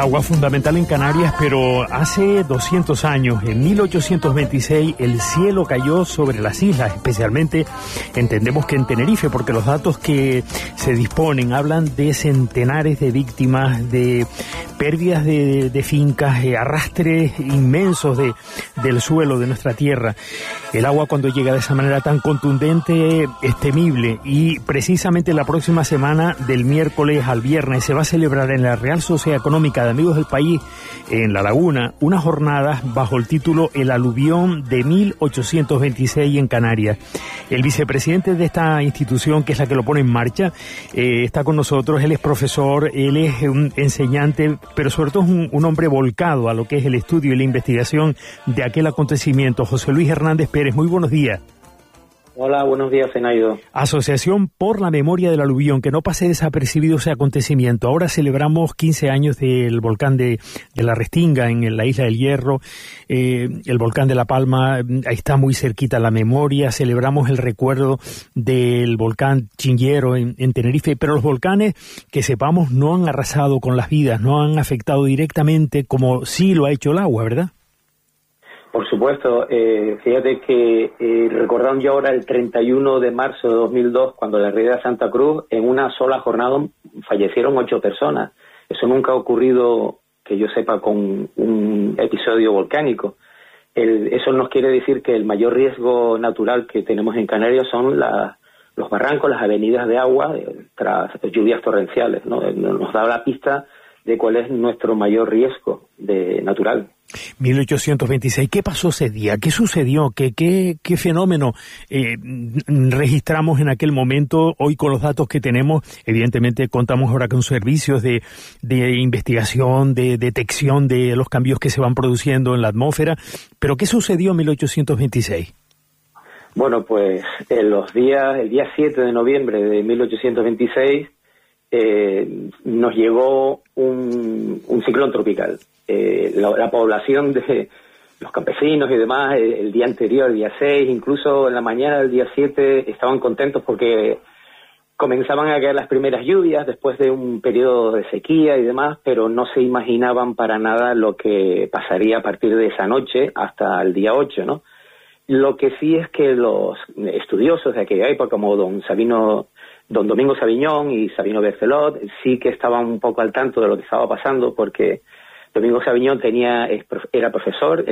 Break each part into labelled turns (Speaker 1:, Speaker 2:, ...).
Speaker 1: agua fundamental en Canarias, pero hace 200 años, en 1826, el cielo cayó sobre las islas, especialmente entendemos que en Tenerife, porque los datos que se disponen hablan de centenares de víctimas, de pérdidas de fincas, arrastres inmensos del suelo de nuestra tierra. El agua, cuando llega de esa manera tan contundente, es temible, y precisamente la próxima semana, del miércoles al viernes, se va a celebrar en la Real Sociedad Económica de Amigos del País, en La Laguna, unas jornadas bajo el título El aluvión de 1826 en Canarias. El vicepresidente de esta institución, que es la que lo pone en marcha, está con nosotros. Él es profesor, él es un enseñante, pero sobre todo es un hombre volcado a lo que es el estudio y la investigación de aquel acontecimiento. José Luis Hernández Pérez, muy buenos días.
Speaker 2: Hola, buenos días, Zenaido.
Speaker 1: Asociación por la Memoria del Aluvión, que no pase desapercibido ese acontecimiento. Ahora celebramos 15 años del volcán de la Restinga en la Isla del Hierro, el volcán de La Palma, ahí está muy cerquita la memoria. Celebramos el recuerdo del volcán Chinguero en Tenerife, pero los volcanes, que sepamos, no han arrasado con las vidas, no han afectado directamente como sí lo ha hecho el agua, ¿verdad?
Speaker 2: Por supuesto, fíjate que recordaron ya ahora el 31 de marzo de 2002, cuando la tragedia de Santa Cruz, en una sola jornada fallecieron 8 personas. Eso nunca ha ocurrido, que yo sepa, con un episodio volcánico. Eso nos quiere decir que el mayor riesgo natural que tenemos en Canarias son los barrancos, las avenidas de agua tras lluvias torrenciales, ¿no? Nos da la pista de cuál es nuestro mayor riesgo natural.
Speaker 1: 1826, ¿qué pasó ese día? ¿Qué sucedió? ¿Qué fenómeno registramos en aquel momento? Hoy, con los datos que tenemos, evidentemente contamos ahora con servicios de investigación, de detección de los cambios que se van produciendo en la atmósfera, pero ¿qué sucedió en 1826?
Speaker 2: Bueno, pues el día 7 de noviembre de 1826, nos llegó un ciclón tropical. La población de los campesinos y demás, el día anterior, el día 6, incluso en la mañana del día 7, estaban contentos porque comenzaban a caer las primeras lluvias después de un periodo de sequía y demás, pero no se imaginaban para nada lo que pasaría a partir de esa noche hasta el día 8, ¿no? Lo que sí es que los estudiosos de aquella época, como don Domingo Saviñón y Sabino Bercelot, sí que estaban un poco al tanto de lo que estaba pasando, porque Domingo Saviñón era profesor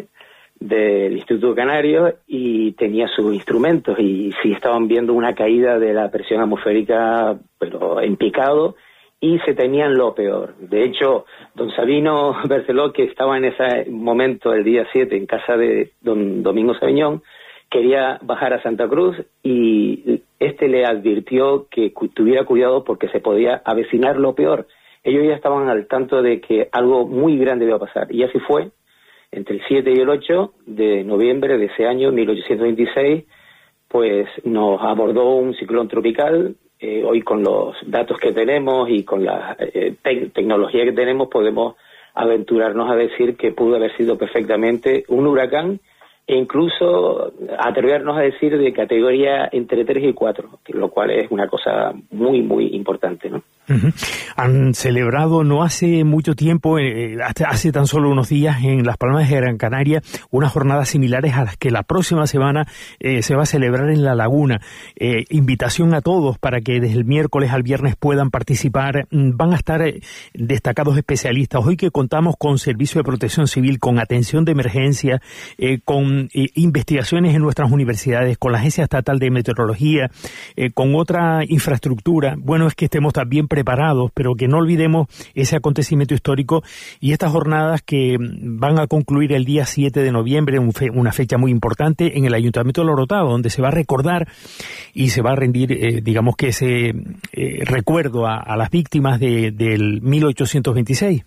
Speaker 2: del Instituto Canario y tenía sus instrumentos, y sí estaban viendo una caída de la presión atmosférica, pero en picado, y se temían lo peor. De hecho, don Sabino Bercelot, que estaba en ese momento, el día 7, en casa de don Domingo Saviñón, quería bajar a Santa Cruz, y le advirtió que tuviera cuidado porque se podía avecinar lo peor. Ellos ya estaban al tanto de que algo muy grande iba a pasar, y así fue. Entre el 7 y el 8 de noviembre de ese año, 1826, pues nos abordó un ciclón tropical. Hoy, con los datos que tenemos y con la tecnología que tenemos, podemos aventurarnos a decir que pudo haber sido perfectamente un huracán, e incluso atrevernos a decir de categoría entre 3 y 4, lo cual es una cosa muy, muy importante, ¿no?
Speaker 1: Uh-huh. Han celebrado no hace mucho tiempo, hace tan solo unos días, en Las Palmas de Gran Canaria, unas jornadas similares a las que la próxima semana se va a celebrar en La Laguna. Invitación a todos para que desde el miércoles al viernes puedan participar. Van a estar destacados especialistas. Hoy, que contamos con servicio de protección civil, con atención de emergencia, con investigaciones en nuestras universidades, con la Agencia Estatal de Meteorología, con otra infraestructura. Bueno, es que estemos también preparados, pero que no olvidemos ese acontecimiento histórico y estas jornadas que van a concluir el día 7 de noviembre, una fecha muy importante, en el Ayuntamiento de Lorotao, donde se va a recordar y se va a rendir, digamos que ese recuerdo a las víctimas del 1826.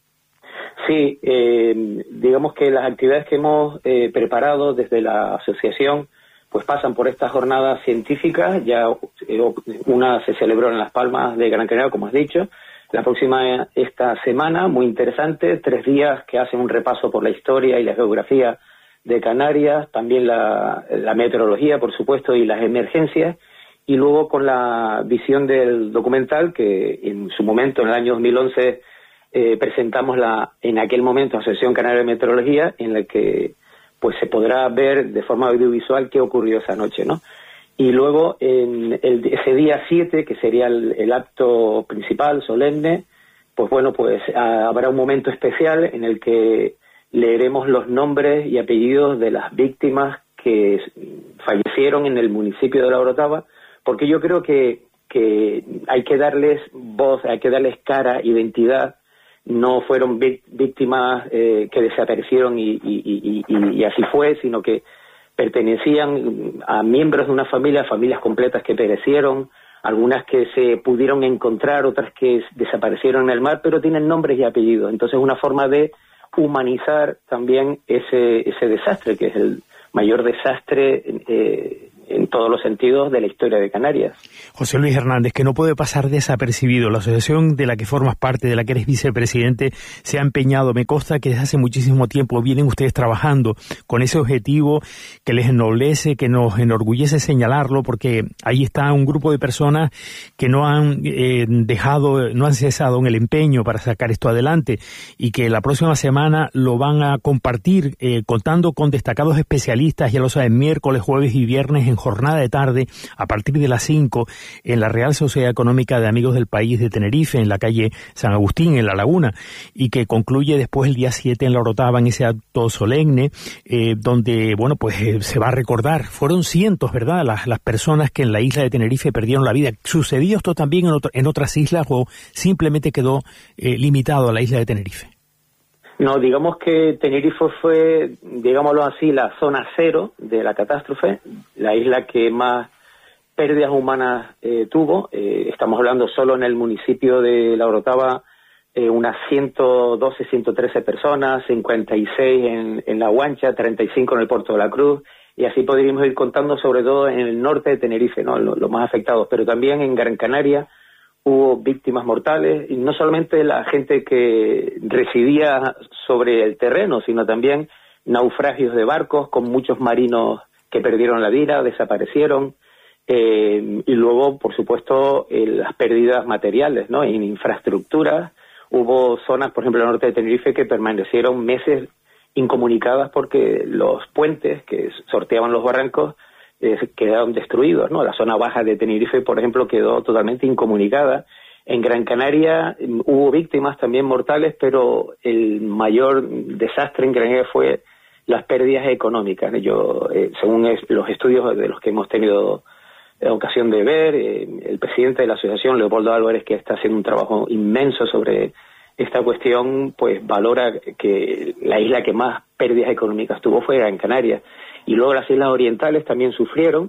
Speaker 2: Sí, digamos que las actividades que hemos preparado desde la asociación pues pasan por estas jornadas científicas. Ya una se celebró en Las Palmas de Gran Canaria, como has dicho. La próxima, esta semana, muy interesante, 3 días que hacen un repaso por la historia y la geografía de Canarias, también la meteorología, por supuesto, y las emergencias, y luego con la visión del documental que en su momento, en el año 2011, presentamos en aquel momento Asociación Canaria de Meteorología, en la que pues se podrá ver de forma audiovisual qué ocurrió esa noche, ¿no? Y luego ese día 7, que sería el acto principal, solemne, pues bueno, pues habrá un momento especial en el que leeremos los nombres y apellidos de las víctimas que fallecieron en el municipio de La Orotava, porque yo creo que hay que darles voz, hay que darles cara, identidad. No fueron víctimas que desaparecieron y así fue, sino que pertenecían a miembros de una familia, familias completas que perecieron, algunas que se pudieron encontrar, otras que desaparecieron en el mar, pero tienen nombres y apellidos. Entonces, una forma de humanizar también ese desastre, que es el mayor desastre en todos los sentidos de la historia de Canarias.
Speaker 1: José Luis Hernández, que no puede pasar desapercibido. La asociación de la que formas parte, de la que eres vicepresidente, se ha empeñado. Me consta que desde hace muchísimo tiempo vienen ustedes trabajando con ese objetivo que les ennoblece, que nos enorgullece señalarlo, porque ahí está un grupo de personas que no han cesado en el empeño para sacar esto adelante, y que la próxima semana lo van a compartir contando con destacados especialistas, ya lo saben, miércoles, jueves y viernes en jornada de tarde a partir de las 5 en la Real Sociedad Económica de Amigos del País de Tenerife, en la calle San Agustín, en La Laguna, y que concluye después el día 7 en La Orotava, en ese acto solemne, donde, bueno, pues se va a recordar. Fueron cientos, ¿verdad?, las personas que en la isla de Tenerife perdieron la vida. ¿Sucedió esto también en otras islas o simplemente quedó limitado a la isla de Tenerife?
Speaker 2: No, digamos que Tenerife fue, digámoslo así, la zona cero de la catástrofe, la isla que más pérdidas humanas tuvo. Estamos hablando solo en el municipio de La Orotava, unas 112, 113 personas, 56 en La Guancha, 35 en el Puerto de la Cruz, y así podríamos ir contando, sobre todo en el norte de Tenerife, ¿no?, los más afectados, pero también en Gran Canaria hubo víctimas mortales, y no solamente la gente que residía sobre el terreno, sino también naufragios de barcos con muchos marinos que perdieron la vida, desaparecieron, y luego, por supuesto, las pérdidas materiales, ¿no?, en infraestructuras. Hubo zonas, por ejemplo, en el norte de Tenerife, que permanecieron meses incomunicadas porque los puentes que sorteaban los barrancos quedaron destruidos, ¿no? La zona baja de Tenerife, por ejemplo, quedó totalmente incomunicada. En Gran Canaria hubo víctimas también mortales, pero el mayor desastre en Gran Canaria fue las pérdidas económicas. Según los estudios de los que hemos tenido ocasión de ver, el presidente de la asociación, Leopoldo Álvarez, que está haciendo un trabajo inmenso sobre esta cuestión, pues valora que la isla que más pérdidas económicas tuvo fue Gran Canaria. Y luego las islas orientales también sufrieron,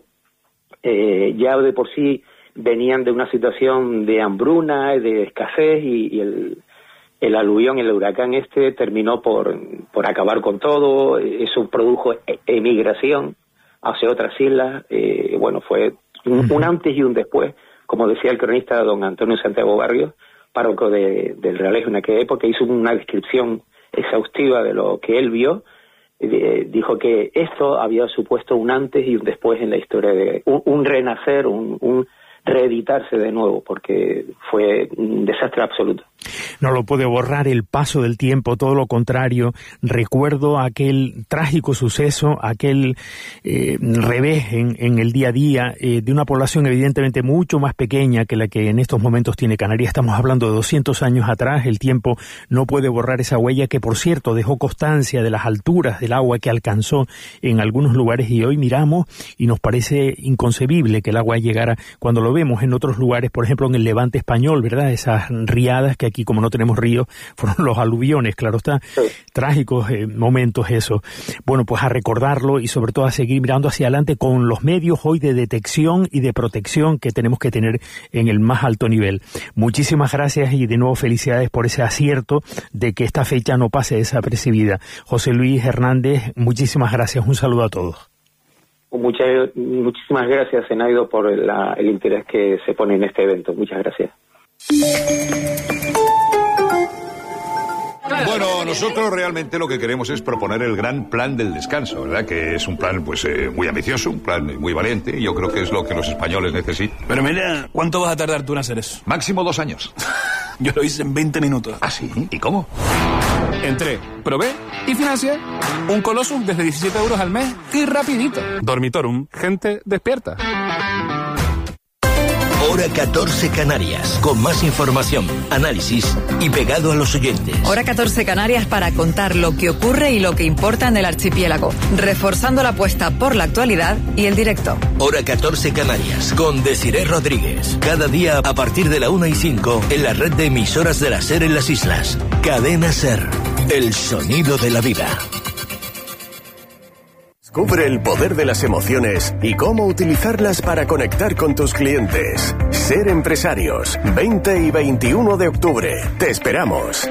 Speaker 2: ya de por sí venían de una situación de hambruna, de escasez, y el aluvión, el huracán terminó por acabar con todo. Eso produjo emigración hacia otras islas. Bueno, fue un antes y un después, como decía el cronista don Antonio Santiago Barrios, párroco del Realejo en aquella época, hizo una descripción exhaustiva de lo que él vio. Dijo que esto había supuesto un antes y un después en la historia, de un renacer, un reeditarse de nuevo, porque fue un desastre absoluto.
Speaker 1: No lo puede borrar el paso del tiempo, todo lo contrario. Recuerdo aquel trágico suceso, aquel revés en el día a día de una población evidentemente mucho más pequeña que la que en estos momentos tiene Canarias. Estamos hablando de 200 años atrás. El tiempo no puede borrar esa huella que, por cierto, dejó constancia de las alturas del agua que alcanzó en algunos lugares, y hoy miramos y nos parece inconcebible que el agua llegara, cuando lo vemos en otros lugares, por ejemplo en el Levante español, ¿verdad? Esas riadas que aquí, como no tenemos ríos, fueron los aluviones, claro está. Sí. Trágicos momentos eso. Bueno, pues a recordarlo y sobre todo a seguir mirando hacia adelante con los medios hoy de detección y de protección que tenemos que tener en el más alto nivel. Muchísimas gracias y de nuevo felicidades por ese acierto de que esta fecha no pase desapercibida. José Luis Hernández, muchísimas gracias. Un saludo a todos.
Speaker 2: Muchísimas gracias, Zenaido, por el interés que se pone en este evento. Muchas gracias.
Speaker 3: Bueno, nosotros realmente lo que queremos es proponer el gran plan del descanso, ¿verdad? Que es un plan, pues, muy ambicioso, un plan muy valiente, y yo creo que es lo que los españoles necesitan.
Speaker 4: Pero mira, ¿cuánto vas a tardar tú en hacer eso?
Speaker 3: Máximo 2 años.
Speaker 4: Yo lo hice en 20 minutos.
Speaker 3: ¿Ah, sí? ¿Y cómo?
Speaker 4: Entré, probé y financié. Un Colossus desde 17 euros al mes y rapidito. Dormitorum, gente despierta.
Speaker 5: Hora 14 Canarias, con más información, análisis y pegado a los oyentes.
Speaker 6: Hora 14 Canarias para contar lo que ocurre y lo que importa en el archipiélago, reforzando la apuesta por la actualidad y el directo.
Speaker 5: Hora 14 Canarias, con Desiré Rodríguez. Cada día a partir de la 1:05 en la red de emisoras de la SER en las islas. Cadena SER, el sonido de la vida.
Speaker 7: Descubre el poder de las emociones y cómo utilizarlas para conectar con tus clientes. Ser Empresarios, 20 y 21 de octubre. Te esperamos.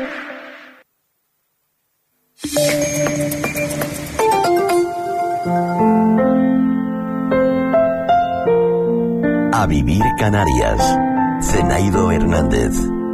Speaker 5: A vivir Canarias. Zenaido Hernández.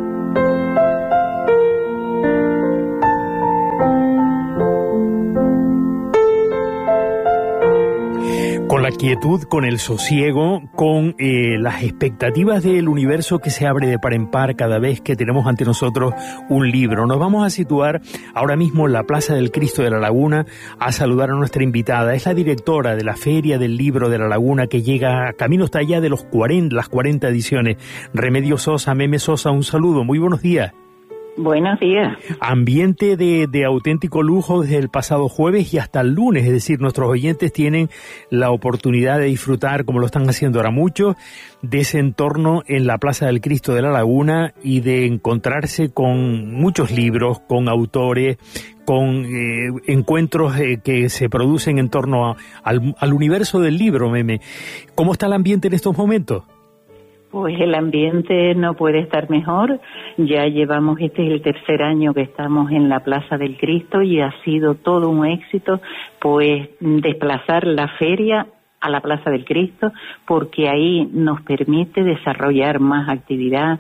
Speaker 1: Con la quietud, con el sosiego, con las expectativas del universo que se abre de par en par cada vez que tenemos ante nosotros un libro. Nos vamos a situar ahora mismo en la Plaza del Cristo de la Laguna a saludar a nuestra invitada. Es la directora de la Feria del Libro de la Laguna, que llega a camino hasta allá de las 40 ediciones. Remedios Sosa, Meme Sosa, un saludo, muy buenos días.
Speaker 8: Buenos días.
Speaker 1: Ambiente de auténtico lujo desde el pasado jueves y hasta el lunes, es decir, nuestros oyentes tienen la oportunidad de disfrutar, como lo están haciendo ahora muchos, de ese entorno en la Plaza del Cristo de la Laguna y de encontrarse con muchos libros, con autores, con encuentros que se producen en torno al universo del libro, Meme. ¿Cómo está el ambiente en estos momentos?
Speaker 8: Pues el ambiente no puede estar mejor. Ya llevamos, este es el tercer año que estamos en la Plaza del Cristo y ha sido todo un éxito, pues desplazar la feria a la Plaza del Cristo, porque ahí nos permite desarrollar más actividad,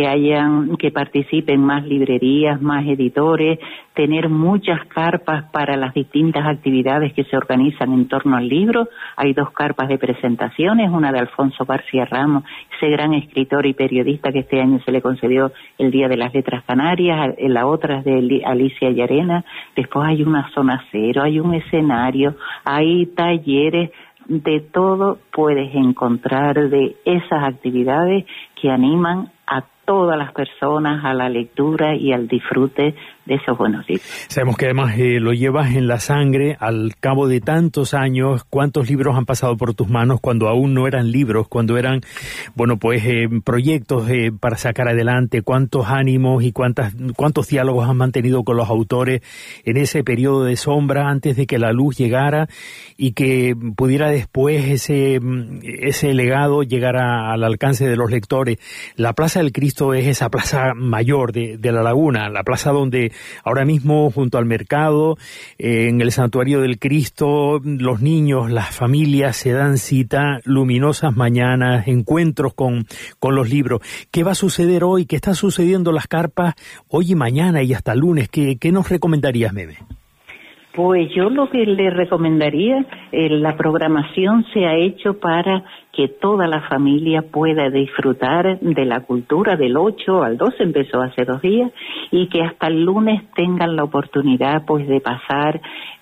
Speaker 8: que participen más librerías, más editores, tener muchas carpas para las distintas actividades que se organizan en torno al libro. Hay 2 carpas de presentaciones, una de Alfonso García Ramos, ese gran escritor y periodista que este año se le concedió el Día de las Letras Canarias, la otra es de Alicia Llarena. Después hay una zona cero, hay un escenario, hay talleres. De todo puedes encontrar de esas actividades que animan a todas las personas a la lectura y al disfrute de esos buenos libros. Sabemos que además lo llevas en la sangre al cabo de tantos años. ¿Cuántos libros han pasado por tus manos cuando aún no eran libros, cuando eran, proyectos para sacar adelante? ¿Cuántos ánimos y cuántos diálogos has mantenido con los autores en ese periodo de sombra antes de que la luz llegara y que pudiera después ese legado llegar al alcance de los lectores? La Plaza del Cristo es esa plaza mayor de la Laguna, la plaza donde ahora mismo, junto al mercado, en el Santuario del Cristo, los niños, las familias se dan cita, luminosas mañanas, encuentros con los libros. ¿Qué va a suceder hoy? ¿Qué está sucediendo en las carpas hoy y mañana y hasta el lunes? ¿Qué nos recomendarías, Meme? Pues yo lo que le recomendaría, la programación se ha hecho para que toda la familia pueda disfrutar de la cultura del 8 al 12, empezó hace 2 días, y que hasta el lunes tengan la oportunidad pues de pasar,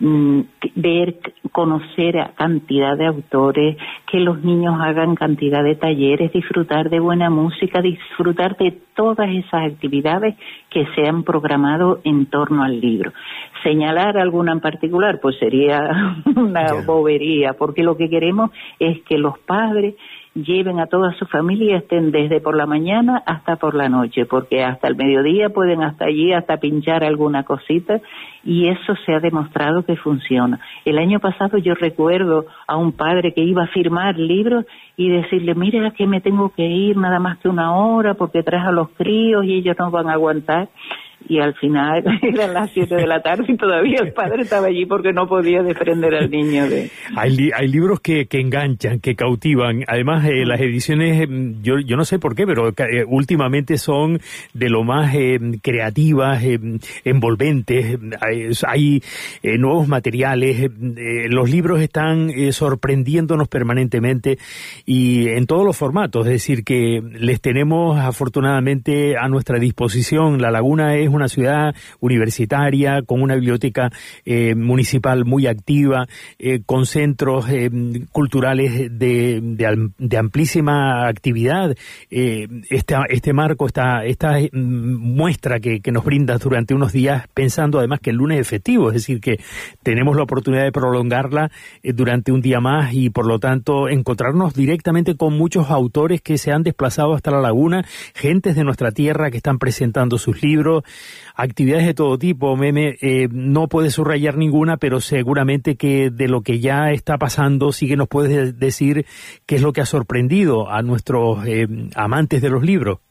Speaker 8: ver, conocer a cantidad de autores, que los niños hagan cantidad de talleres, disfrutar de buena música, disfrutar de todas esas actividades que se han programado en torno al libro. Señalar alguna en particular pues sería una bobería, porque lo que queremos es que los padres lleven a toda su familia y estén desde por la mañana hasta por la noche, porque hasta el mediodía pueden hasta allí hasta pinchar alguna cosita, y eso se ha demostrado que funciona. El año pasado yo recuerdo a un padre que iba a firmar libros y decirle, mira que me tengo que ir nada más que 1 hora porque traes a los críos y ellos no van a aguantar. y al final eran las 7 de la tarde y todavía el padre estaba allí porque no podía desprender al niño de...
Speaker 1: Hay libros que enganchan, que cautivan. Además, las ediciones, yo no sé por qué, pero últimamente son de lo más creativas, envolventes. Hay nuevos materiales. Los libros están sorprendiéndonos permanentemente y en todos los formatos. Es decir, que les tenemos afortunadamente a nuestra disposición. La Laguna es una ciudad universitaria con una biblioteca municipal muy activa, con centros culturales de amplísima actividad. Este marco, esta muestra que nos brindas durante unos días, pensando además que el lunes es festivo, es decir, que tenemos la oportunidad de prolongarla durante un día más y por lo tanto encontrarnos directamente con muchos autores que se han desplazado hasta la Laguna, gentes de nuestra tierra que están presentando sus libros, actividades de todo tipo. Meme, no puedes subrayar ninguna, pero seguramente que de lo que ya está pasando sí que nos puedes decir qué es lo que ha sorprendido a nuestros amantes de los libros.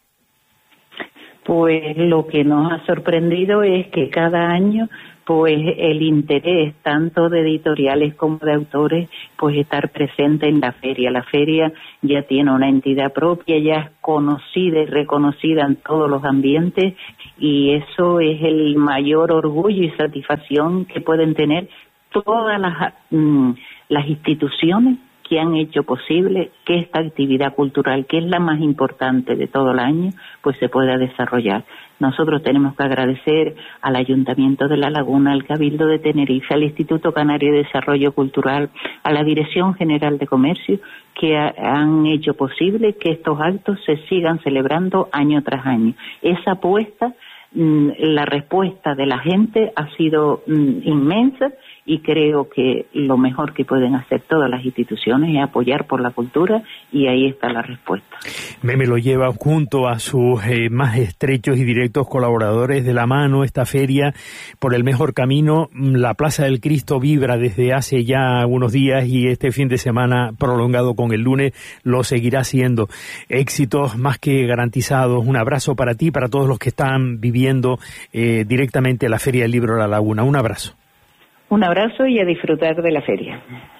Speaker 8: Pues lo que nos ha sorprendido es que cada año pues el interés tanto de editoriales como de autores pues estar presente en la feria. La feria ya tiene una entidad propia, ya es conocida y reconocida en todos los ambientes y eso es el mayor orgullo y satisfacción que pueden tener todas las instituciones que han hecho posible que esta actividad cultural, que es la más importante de todo el año, pues se pueda desarrollar. Nosotros tenemos que agradecer al Ayuntamiento de La Laguna, al Cabildo de Tenerife, al Instituto Canario de Desarrollo Cultural, a la Dirección General de Comercio, que han hecho posible que estos actos se sigan celebrando año tras año. Esa apuesta, la respuesta de la gente ha sido inmensa y creo que lo mejor que pueden hacer todas las instituciones es apoyar por la cultura y ahí está la respuesta.
Speaker 1: Meme lo lleva junto a sus más estrechos y directos colaboradores de la mano esta feria por el mejor camino. La Plaza del Cristo vibra desde hace ya unos días y este fin de semana prolongado con el lunes lo seguirá siendo. Éxitos más que garantizados. Un abrazo para ti, para todos los que están viviendo directamente la Feria del Libro de La Laguna. Un abrazo.
Speaker 8: Un abrazo y a disfrutar de la feria.